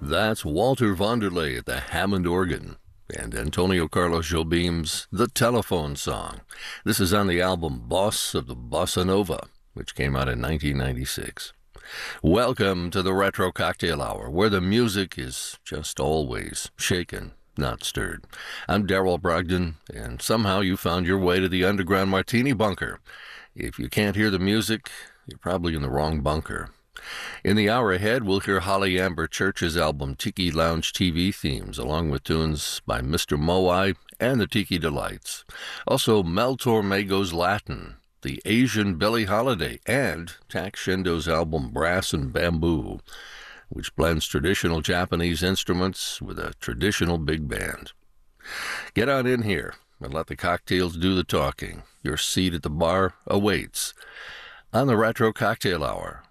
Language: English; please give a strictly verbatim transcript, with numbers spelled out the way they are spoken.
That's Walter Vanderlei at the Hammond organ and Antonio Carlos Jobim's The Telephone Song. This is on the album Boss of the Bossa Nova, which came out in nineteen ninety-six. Welcome to the Retro Cocktail Hour, where the music is just always shaken, not stirred. I'm Daryl Brogdon, and somehow you found your way to the underground martini bunker. If you can't hear the music, you're probably in the wrong bunker. In the hour ahead, we'll hear Holly Amber Church's album Tiki Lounge T V themes, along with tunes by Mister Moai and the Tiki Delights. Also, Mel Tormego's Latin, the Asian Billie Holiday, and Tak Shindo's album Brass and Bamboo, which blends traditional Japanese instruments with a traditional big band. Get on in here and let the cocktails do the talking. Your seat at the bar awaits on the Retro Cocktail Hour